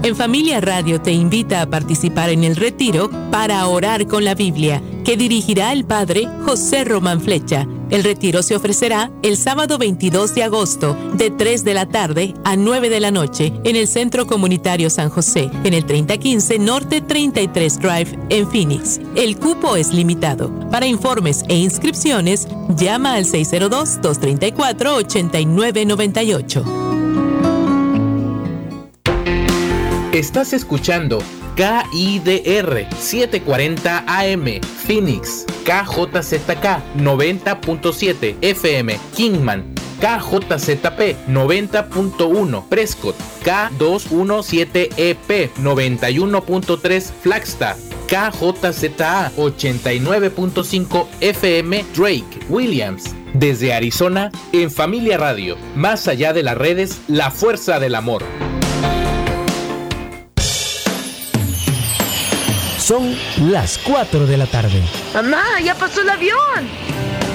En Familia Radio te invita a participar en el retiro para orar con la Biblia, que dirigirá el Padre José Román Flecha. El retiro se ofrecerá el sábado 22 de agosto de 3 de la tarde a 9 de la noche en el Centro Comunitario San José, en el 3015 Norte 33 Drive en Phoenix. El cupo es limitado. Para informes e inscripciones, llama al 602-234-8998. Estás escuchando KIDR 740 AM Phoenix, KJZK 90.7 FM Kingman, KJZP 90.1 Prescott, K217EP 91.3 Flagstaff, KJZA 89.5 FM Drake Williams. Desde Arizona, en Familia Radio, más allá de las redes, la fuerza del amor. Son las 4 de la tarde. ¡Mamá, ya pasó el avión!